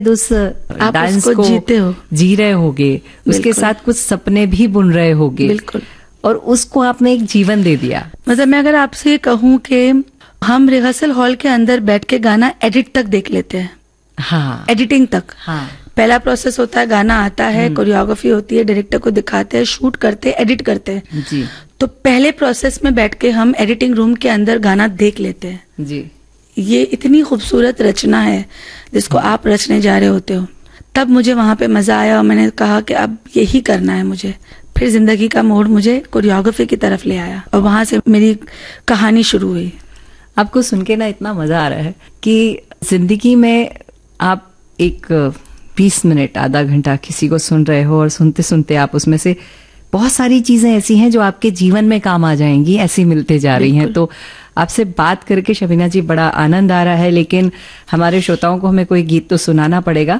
उस डांस को जीते हो, जी रहे होगे, उसके साथ कुछ सपने भी बुन रहे होगे। बिल्कुल। और उसको आपने एक जीवन दे दिया। मतलब मैं अगर आपसे कहूँ कि हम रिहर्सल हॉल के अंदर बैठ के गाना एडिट तक देख लेते हैं। हाँ, एडिटिंग तक। हाँ, पहला प्रोसेस होता है, गाना आता है, कोरियोग्राफी होती है, डायरेक्टर को दिखाते हैं, शूट करते हैं, एडिट करते हैं जी। तो पहले प्रोसेस में बैठ के हम एडिटिंग रूम के अंदर गाना देख लेते हैं जी। ये इतनी खूबसूरत रचना है जिसको आप रचने जा रहे होते हो। तब मुझे वहां पे मजा आया और मैंने कहा कि अब यही करना है मुझे। फिर जिंदगी का मोड़ मुझे कोरियोग्राफी की तरफ ले आया और वहां से मेरी कहानी शुरू हुई। आपको सुन के ना इतना मजा आ रहा है कि जिंदगी में आप एक 20 मिनट, आधा घंटा किसी को सुन रहे हो और सुनते सुनते आप उसमें से बहुत सारी चीजें ऐसी हैं जो आपके जीवन में काम आ जाएंगी, ऐसी मिलते जा रही हैं। तो आपसे बात करके शबीना जी बड़ा आनंद आ रहा है, लेकिन हमारे श्रोताओं को हमें कोई गीत तो सुनाना पड़ेगा।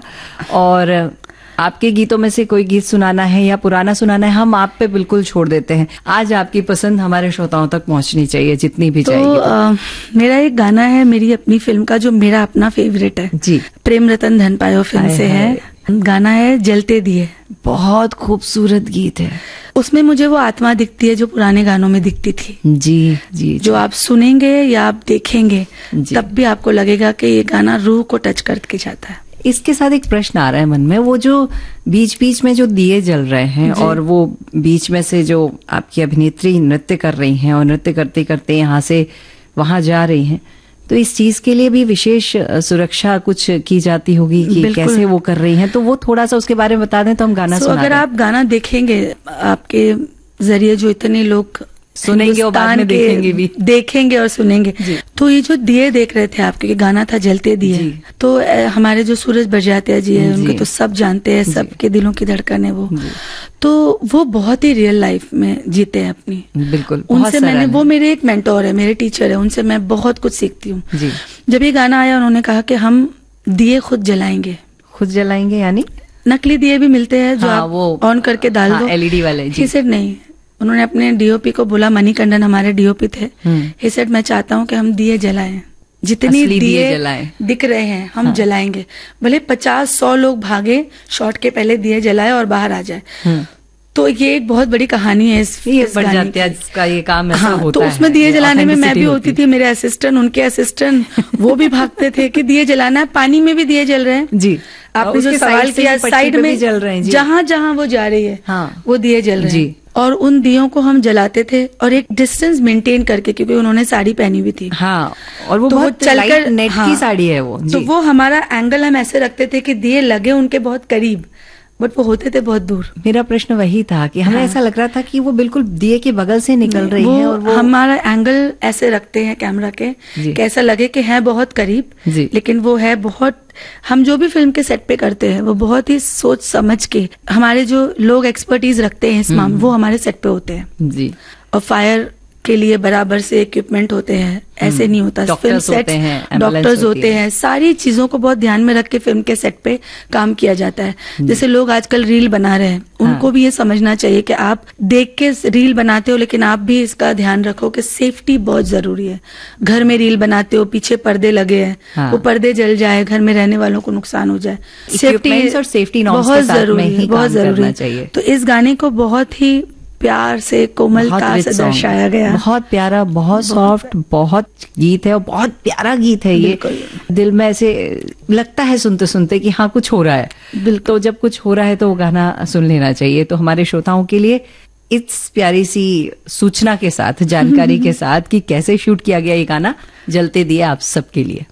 और आपके गीतों में से कोई गीत सुनाना है या पुराना सुनाना है, हम आप पे बिल्कुल छोड़ देते हैं। आज आपकी पसंद हमारे श्रोताओं तक पहुंचनी चाहिए, जितनी भी जाएगी। मेरा एक गाना है मेरी अपनी फिल्म का जो मेरा अपना फेवरेट है जी, प्रेम रतन धन पायो फिल्म से है। गाना है जलते दिए। बहुत खूबसूरत गीत है। उसमें मुझे वो आत्मा दिखती है जो पुराने गानों में दिखती थी। जी जी। जो आप सुनेंगे या आप देखेंगे तब भी आपको लगेगा कि ये गाना रूह को टच करके जाता है। इसके साथ एक प्रश्न आ रहा है मन में, वो जो बीच बीच में जो दिए जल रहे हैं और वो बीच में से जो आपकी अभिनेत्री नृत्य कर रही हैं और नृत्य करते करते यहाँ से वहां जा रही हैं, तो इस चीज के लिए भी विशेष सुरक्षा कुछ की जाती होगी कि कैसे वो कर रही हैं, तो वो थोड़ा सा उसके बारे में बता दें तो हम गाना सुना अगर आप गाना देखेंगे, आपके जरिए जो इतने लोग सुनेंगे और बाद में देखेंगे और सुनेंगे, तो ये जो दिए देख रहे थे आपके, गाना था जलते दिए, तो हमारे जो सूरज बरजात्या जी है उनको तो सब जानते हैं, सबके दिलों की धड़कन है वो। तो वो बहुत ही रियल लाइफ में जीते हैं अपनी। बिल्कुल। उनसे मैंने, वो मेरे एक मेंटोर है, मेरे टीचर है, उनसे मैं बहुत कुछ सीखती हूँ। जब ये गाना आया उन्होंने कहा कि हम दिए खुद जलाएंगे। खुद जलाएंगे यानी नकली दिए भी मिलते हैं जो आप वो ऑन करके डाल दो, एलईडी वाले। ही सेड नहीं, उन्होंने अपने डीओपी को बोला, मणिकंदन हमारे डीओपी थे, ही सेड मैं चाहता हूँ कि हम दिए जलाएं, जितनी दिए दिख रहे हैं हम जलाएंगे, भले 50-100 लोग भागे, शॉट के पहले दिए जलाए और बाहर आ जाए। तो ये एक बहुत बड़ी कहानी है इस गाने का ये काम ऐसा होता तो उसमें दिए जलाने में मैं भी होती थी, मेरे असिस्टेंट, उनके असिस्टेंट वो भी भागते थे कि दिए जलाना है, पानी में भी दिए जल रहे हैं जी। आपने जो सवाल किया, साइड में जल रहे हैं, जहां जहां वो जा रही है वो दिए जल रहे हैं, और उन दियों को हम जलाते थे और एक डिस्टेंस मेंटेन करके, क्योंकि उन्होंने साड़ी पहनी हुई थी। हाँ, और वो बहुत चलकर नेट की साड़ी है वो, तो वो हमारा एंगल हम ऐसे रखते थे कि दिए लगे उनके बहुत करीब, बट वो होते थे बहुत दूर। मेरा प्रश्न वही था कि हमें ऐसा लग रहा था कि वो बिल्कुल दिए के बगल से निकल रही है, और वो हमारा एंगल ऐसे रखते हैं कैमरा के कि ऐसा लगे कि है बहुत करीब, लेकिन वो है बहुत। हम जो भी फिल्म के सेट पे करते हैं वो बहुत ही सोच समझ के, हमारे जो लोग एक्सपर्टीज रखते हैं इस मामले, वो हमारे सेट पे होते हैं जी। और फायर के लिए बराबर से इक्विपमेंट होते हैं, ऐसे नहीं होता। फिल्म सेट डॉक्टर्स होते हैं, सारी चीजों को बहुत ध्यान में रख के फिल्म के सेट पे काम किया जाता है। जैसे लोग आजकल रील बना रहे हैं, उनको भी ये समझना चाहिए कि आप देख के रील बनाते हो, लेकिन आप भी इसका ध्यान रखो कि सेफ्टी बहुत जरूरी है। घर में रील बनाते हो, पीछे पर्दे लगे हैं, वो पर्दे जल जाए, घर में रहने वालों को नुकसान हो जाए, सेफ्टी और सेफ्टी बहुत जरूरी है, बहुत जरूरी है। तो इस गाने को बहुत ही प्यार से, कोमलता से दर्शाया गया। बहुत प्यारा, बहुत सॉफ्ट, बहुत गीत है और बहुत प्यारा गीत है ये। दिल में ऐसे लगता है सुनते सुनते कि हाँ कुछ हो रहा है। तो जब कुछ हो रहा है तो वो गाना सुन लेना चाहिए। तो हमारे श्रोताओं के लिए इस प्यारी सी सूचना के साथ, जानकारी के साथ कि कैसे शूट किया गया ये गाना जलते दिए, आप सबके लिए